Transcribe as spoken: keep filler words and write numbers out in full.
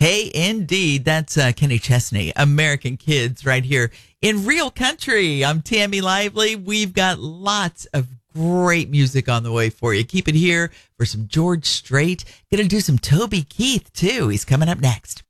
Hey, indeed. That's uh, Kenny Chesney, American Kids, right here in Real Country. I'm Tammy Lively. We've got lots of great music on the way for you. Keep it here for some George Strait. Gonna do some Toby Keith, too. He's coming up next.